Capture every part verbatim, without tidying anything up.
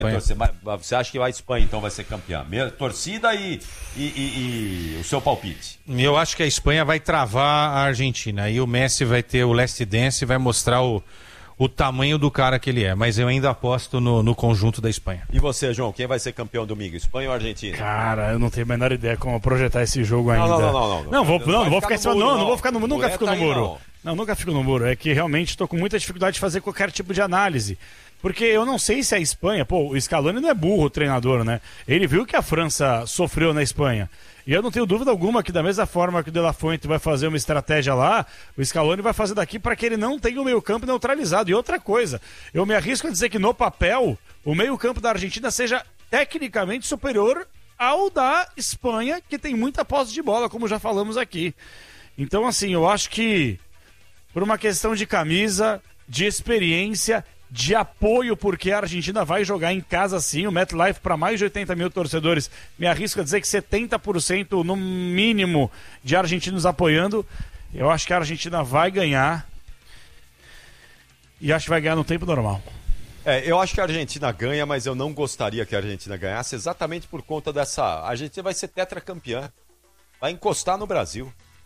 Você acha que a Espanha então vai ser campeã? Torcida e, e, e, e o seu palpite? Eu acho que a Espanha vai travar a Argentina. Aí o Messi vai ter o last dance e vai mostrar o, o tamanho do cara que ele é. Mas eu ainda aposto no, no conjunto da Espanha. E você, João? Quem vai ser campeão domingo? Espanha ou Argentina? Cara, eu não tenho a menor ideia como projetar esse jogo ainda. Não, não, não. Não, não, não vou, não, não, não vou ficar em cima. Não, não vou ficar no muro. Nunca fico no muro. Não. não, nunca fico no muro. É que realmente estou com muita dificuldade de fazer qualquer tipo de análise. Porque eu não sei se a Espanha... Pô, o Scaloni não é burro, o treinador, né? Ele viu que a França sofreu na Espanha. E eu não tenho dúvida alguma que da mesma forma que o De La Fuente vai fazer uma estratégia lá, o Scaloni vai fazer daqui para que ele não tenha o meio-campo neutralizado. E outra coisa, eu me arrisco a dizer que no papel, o meio-campo da Argentina seja tecnicamente superior ao da Espanha, que tem muita posse de bola, como já falamos aqui. Então, assim, eu acho que por uma questão de camisa, de experiência, de apoio, porque a Argentina vai jogar em casa sim, o MetLife para mais de oitenta mil torcedores, me arrisco a dizer que setenta por cento no mínimo de argentinos apoiando. Eu acho que a Argentina vai ganhar e acho que vai ganhar no tempo normal. É, eu acho que a Argentina ganha, mas eu não gostaria que a Argentina ganhasse exatamente por conta dessa... A Argentina vai ser tetracampeã, vai encostar no Brasil.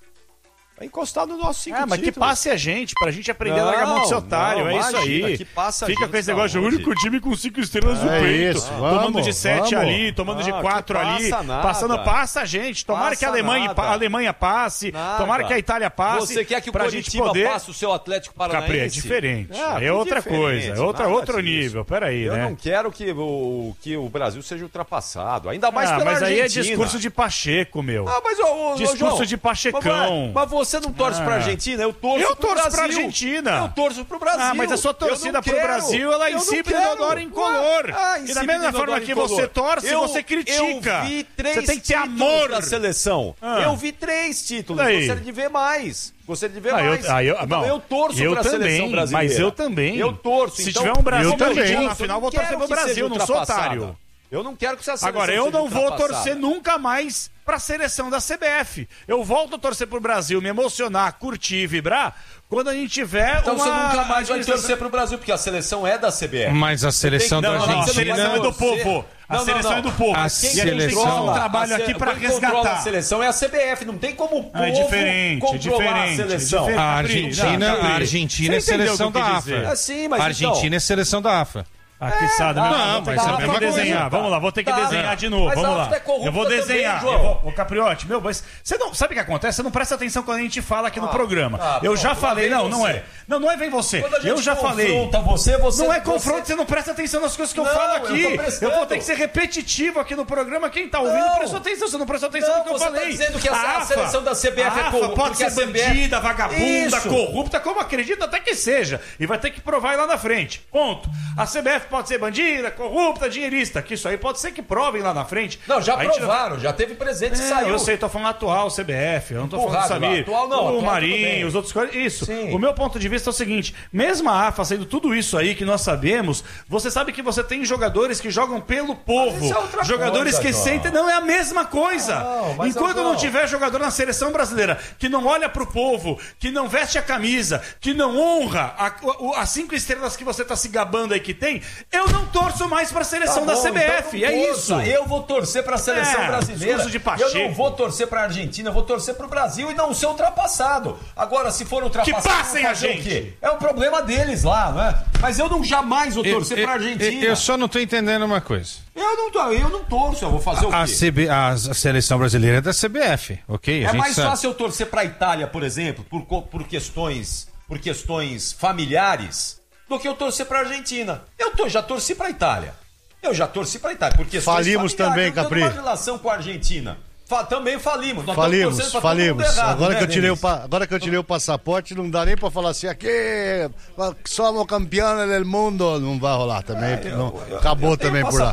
Vai encostar no nosso cinco Ah, mas títulos. que passe a gente, pra gente aprender não, a largar a mão de ser otário, não, é imagina, isso aí. Que passa Fica com esse negócio, o único time com cinco estrelas no é peito. Isso, tomando vamos, de sete vamos. ali, tomando não, de quatro ali. Nada. Passando, passa a gente. Tomara passa que a Alemanha, a Alemanha passe, nada. Tomara que a Itália passe. Você quer que o pra Coritiba gente poder... passe o seu Atlético Paranaense? Capri, é diferente. Ah, é outra diferente, coisa, é outra, outro disso. nível. Peraí, eu né? Eu não quero que o, que o Brasil seja ultrapassado, ainda mais ah, pela mas Argentina. Mas aí é discurso de Pacheco, meu. Ah, mas ô, ô, discurso João, de Pachecão. Mas, mas você não torce ah. pra Argentina? Eu torço Eu pro torço Brasil. pra Argentina. Eu torço pro Brasil. Ah, mas a sua torcida pro Brasil, ela é insípida e inodora incolor. Ah, e da mesma forma que você torce, eu, você critica. Eu vi três você tem que ter amor da seleção. Ah. Eu vi três títulos. Gostaria de ver mais. Gostaria de ver ah, mais. Eu, ah, eu, então, não, eu torço eu pra também, seleção brasileira. Mas eu também. Eu torço. Se então, tiver um Brasil eu também. na final, vou torcer pro Brasil. Não sou otário. Eu não quero que essa seleção Agora, eu não vou torcer nunca nunca mais pra seleção da C B F. Eu volto a torcer pro Brasil, me emocionar, curtir e vibrar quando a gente tiver então uma... Então você nunca mais vai torcer pro Brasil, porque a seleção é da C B F. Mas a seleção que... da não, Argentina... Não, a seleção é do povo. A não, seleção não, não. é do povo. A Quem seleção... controla um trabalho aqui pra quem resgatar. controla a seleção é a C B F. Não tem como o povo ah, é diferente, controlar é a seleção. É a Argentina, não, a Argentina é seleção da A F A. Ah, sim, mas a Argentina então... é seleção da A F A. Ah, que sabe, não, não, mas tá, é a mesma desenhar. coisa. Vamos lá, vou ter que tá, desenhar de novo. Vamos lá. É eu vou desenhar. Também, eu vou, ô, Capriotti, meu, mas você não sabe o que acontece? Você não presta atenção quando a gente fala aqui ah, no programa. Ah, eu pronto, já falei, não, não é. Não, não é vem você. Eu já falei. Você, você, não é você... confronto, você não presta atenção nas coisas que não, eu falo aqui. Eu, eu vou ter que ser repetitivo aqui no programa. Quem tá ouvindo não. prestou atenção, você não prestou atenção não, no que eu falei. Tá dizendo que a, a, a seleção da C B F a é corrupta. Pode ser bandida, vagabunda, Isso. corrupta, como acredita até que seja. E vai ter que provar lá na frente. Ponto. A C B F pode ser bandida, corrupta, dinheirista, que isso aí pode ser que provem lá na frente. Não, já provaram, já teve presente que é, saiu. Eu sei, tô falando atual C B F, eu não tô Porrado, falando do Samir. Atual não, o atual Marinho, os outros coisas. Isso. Sim. O meu ponto de vista é o seguinte: mesmo a A F A sendo tudo isso aí que nós sabemos, você sabe que você tem jogadores que jogam pelo povo. É jogadores coisa, que João. sentem. Não é a mesma coisa. Não, Enquanto não. não tiver jogador na seleção brasileira que não olha pro povo, que não veste a camisa, que não honra a, as cinco estrelas que você tá se gabando aí que tem, eu não torço mais pra seleção tá da bom, C B F. Então é torça. isso. Eu vou torcer pra seleção é, brasileira. De eu não vou torcer pra Argentina, eu vou torcer pro Brasil e não ser ultrapassado. Agora, se for ultrapassado, que passem a gente. O quê? É o problema deles lá, não é? Mas eu não jamais vou torcer eu, pra Argentina. Eu, eu só não tô entendendo uma coisa. Eu não, tô, eu não torço, eu vou fazer a, o quê? A, C B, a, a seleção brasileira é da C B F, ok? A é gente mais sabe. fácil eu torcer pra Itália, por exemplo, por, por, questões, por questões familiares, do que eu torcer pra Argentina. Eu tô, já torci pra Itália. Eu já torci pra Itália. Porque falimos também, Capri. Eu tenho uma relação com a Argentina. Fa também falimos. Nós falimos, falimos. Errado, agora, né, que eu tirei o, agora que eu tirei o passaporte, não dá nem pra falar assim, aqui somos campeões do mundo. Não vai rolar também. É, eu, não, eu, acabou eu também por lá.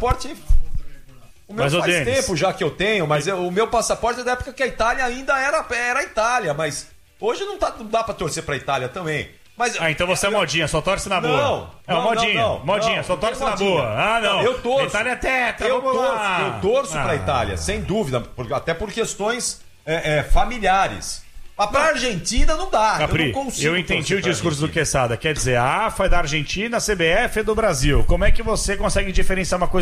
O meu mas faz Denis. tempo já que eu tenho, mas eu, o meu passaporte é da época que a Itália ainda era, era a Itália, mas hoje não, tá, não dá pra torcer pra Itália também. Mas, ah, então você é modinha, só torce na boa. Não, é uma modinha, não, não, modinha, não, só torce não na boa. Ah, não. não. Eu torço. Itália é tetra, eu vamos torço, lá. Eu torço ah. pra Itália, sem dúvida, por, até por questões é, é, familiares. Mas pra Argentina não dá. Capri, eu não consigo. eu entendi o discurso do Argentina. Quesada. Quer dizer, a AFA é da Argentina, a C B F é do Brasil. Como é que você consegue diferenciar uma coisa